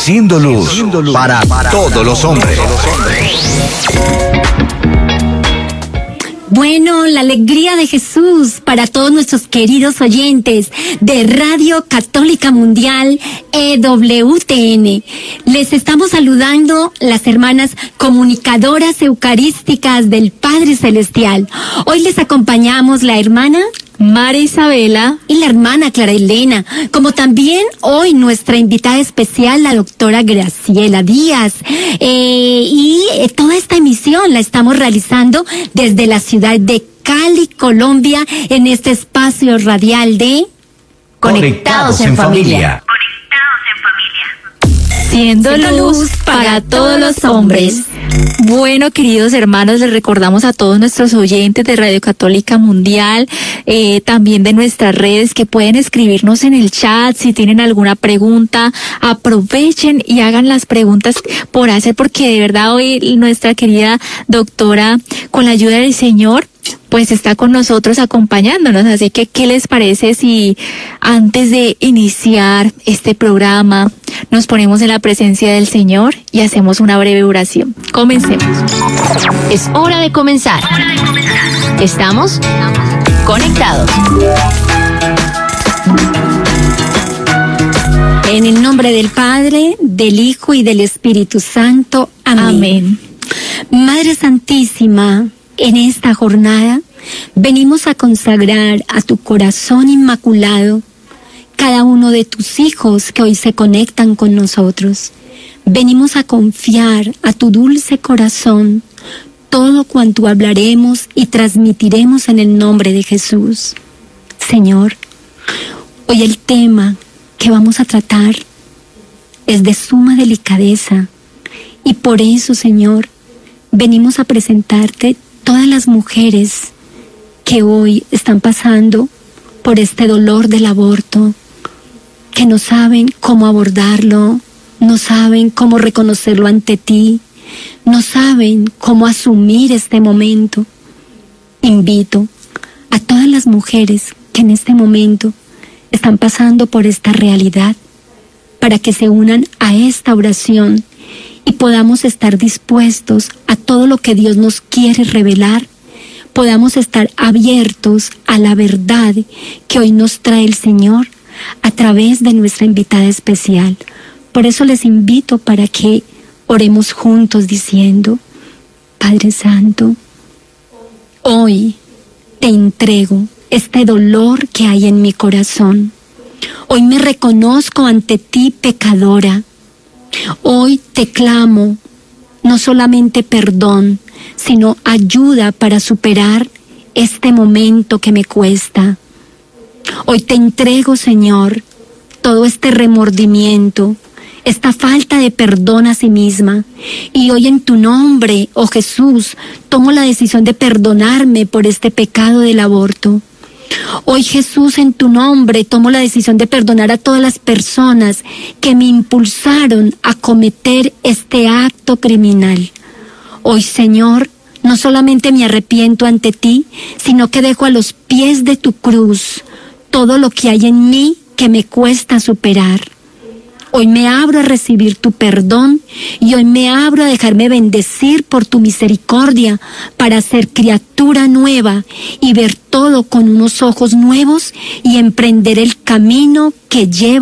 Siendo luz para todos los hombres. Bueno, la alegría de Jesús para todos nuestros queridos oyentes de Radio Católica Mundial EWTN. Les estamos saludando las hermanas comunicadoras eucarísticas del Padre Celestial. Hoy les acompañamos la hermana María Isabela y la hermana Clara Elena, como también hoy nuestra invitada especial, la doctora Graciela Díaz. Toda esta emisión la estamos realizando desde la ciudad de Cali, Colombia, en este espacio radial de Conectados en Familia. Siendo luz para todos los hombres. Bueno, queridos hermanos, les recordamos a todos nuestros oyentes de Radio Católica Mundial, también de nuestras redes, que pueden escribirnos en el chat si tienen alguna pregunta. Aprovechen y hagan las preguntas por hacer, porque de verdad hoy nuestra querida doctora, con la ayuda del Señor, pues está con nosotros acompañándonos. Así que, ¿qué les parece si antes de iniciar este programa nos ponemos en la presencia del Señor y hacemos una breve oración? Comencemos. Es hora de comenzar. Estamos conectados. En el nombre del Padre, del Hijo y del Espíritu Santo. Amén. Amén. Madre Santísima, en esta jornada venimos a consagrar a tu corazón inmaculado cada uno de tus hijos que hoy se conectan con nosotros. Venimos a confiar a tu dulce corazón todo cuanto hablaremos y transmitiremos en el nombre de Jesús. Señor, hoy el tema que vamos a tratar es de suma delicadeza y por eso, Señor, venimos a presentarte todas las mujeres que hoy están pasando por este dolor del aborto, que no saben cómo abordarlo, no saben cómo reconocerlo ante ti, no saben cómo asumir este momento. Invito a todas las mujeres que en este momento están pasando por esta realidad para que se unan a esta oración y podamos estar dispuestos a todo lo que Dios nos quiere revelar, podamos estar abiertos a la verdad que hoy nos trae el Señor a través de nuestra invitada especial. Por eso les invito para que oremos juntos diciendo: Padre Santo, hoy te entrego este dolor que hay en mi corazón. Hoy me reconozco ante ti pecadora. Hoy te clamo no solamente perdón, sino ayuda para superar este momento que me cuesta. Hoy te entrego, Señor, todo este remordimiento, esta falta de perdón a sí misma. Y hoy en tu nombre, oh Jesús, tomo la decisión de perdonarme por este pecado del aborto. Hoy, Jesús, en tu nombre tomo la decisión de perdonar a todas las personas que me impulsaron a cometer este acto criminal. Hoy, Señor, no solamente me arrepiento ante ti, sino que dejo a los pies de tu cruz todo lo que hay en mí que me cuesta superar. Hoy me abro a recibir tu perdón y hoy me abro a dejarme bendecir por tu misericordia para ser criatura nueva y ver todo con unos ojos nuevos y emprender el camino que lleva